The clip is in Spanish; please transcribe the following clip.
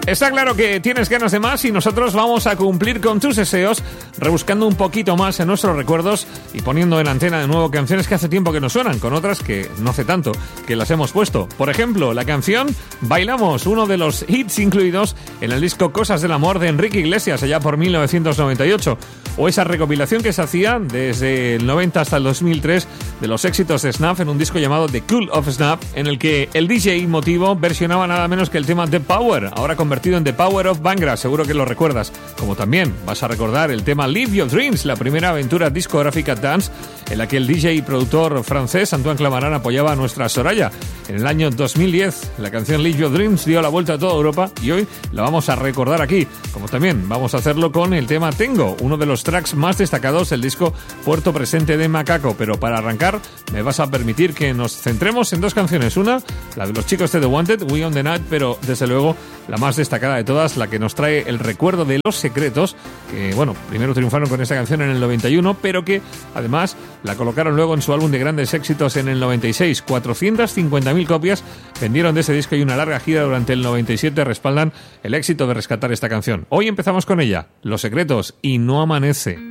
Está claro que tienes ganas de más y nosotros vamos a cumplir con tus deseos, rebuscando un poquito más en nuestros recuerdos y poniendo en antena de nuevo canciones que hace tiempo que nos suenan, con otras que no hace tanto que las hemos puesto. Por ejemplo, la canción Bailamos, uno de los hits incluidos en el disco Cosas del Amor de Enrique Iglesias, allá por 1998. O esa recopilación que se hacía desde el 90 hasta el 2003 de los éxitos de Snap en un disco llamado The Cool of Snap, en el que el DJ Motivo versionaba nada menos que el tema The Power, ahora convertido en The Power of Bangra, seguro que lo recuerdas. Como también vas a recordar el tema Live Your Dreams, la primera aventura discográfica dance en la que el DJ y productor francés Antoine Clamaran apoyaba a nuestra Soraya. En el año 2010, la canción Live Your Dreams dio la vuelta a toda Europa y hoy la vamos a recordar aquí. Como también vamos a hacerlo con el tema Tengo, uno de los tracks más destacados del disco Puerto Presente de Macaco. Pero para arrancar, me vas a permitir que nos centremos en dos canciones. Una, la de los chicos de The Wanted, We on the Night, pero desde luego la más destacada de todas, la que nos trae el recuerdo de Los Secretos, que bueno, primero triunfaron con esta canción en el 91, pero que además la colocaron luego en su álbum de grandes éxitos en el 96. 450.000 copias vendieron de ese disco y una larga gira durante el 97 respaldan el éxito de rescatar esta canción. Hoy empezamos con ella, Los Secretos y No Amanece.